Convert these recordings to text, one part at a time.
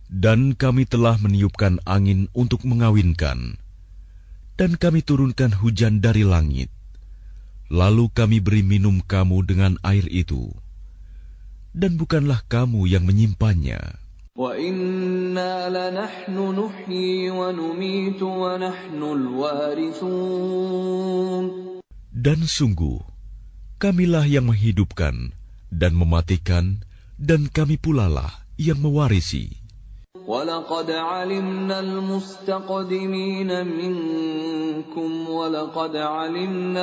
Dan kami telah meniupkan angin untuk mengawinkan, dan kami turunkan hujan dari langit. Lalu kami beri minum kamu dengan air itu, dan bukanlah kamu yang menyimpannya. وَإِنَّا لَنَحْنُ نُحْيِي وَنُمِيتُ وَنَحْنُ الْوَارِثُونَ. Dan sungguh, kamilah yang menghidupkan dan mematikan, dan kami pulalah yang mewarisi. وَلَقَدْ عَلِمْنَا الْمُسْتَقْدِمِينَ مِنكُمْ وَلَقَدْ عَلِمْنَا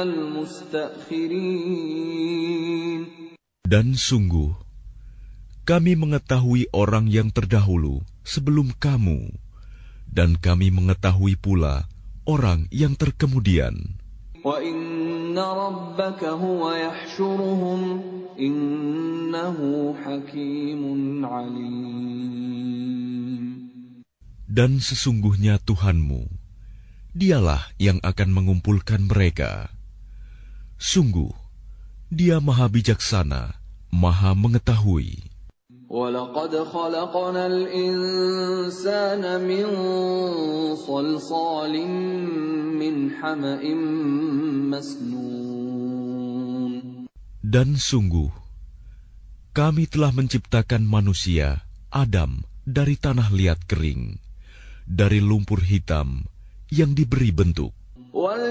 الْمُسْتَأْخِرِينَ. Dan sungguh, kami mengetahui orang yang terdahulu sebelum kamu, dan kami mengetahui pula orang yang terkemudian. وَإِنَّ رَبَّكَ هُوَ يَحْشُرُهُمْ إِنَّهُ حَكِيمٌ عَلِيمٌ. Dan sesungguhnya Tuhanmu, Dialah yang akan mengumpulkan mereka. Sungguh, Dia Maha Bijaksana, Maha Mengetahui. وَلَقَدْ خَلَقْنَا الْإِنسَانَ مِنْ صَلْصَالٍ مِنْ حَمَإٍ مَسْنُونٍ. Dan sungguh, kami telah menciptakan manusia, Adam, dari tanah liat kering, dari lumpur hitam yang diberi bentuk.